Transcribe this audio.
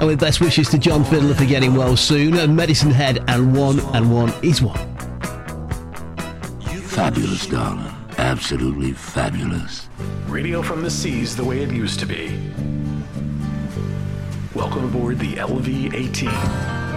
And with best wishes to John Fiddler for getting well soon, and Medicine Head and one is one. Fabulous, darling. Absolutely fabulous. Radio from the seas the way it used to be. Welcome aboard the LV-18.